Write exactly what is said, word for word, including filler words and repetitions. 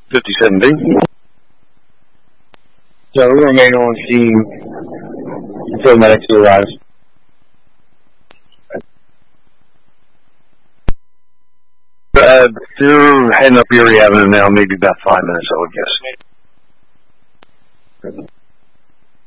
fifty-seven B. So we remain on scene until medics arrives. Uh, they're heading up Erie Avenue now, maybe about five minutes, I would guess.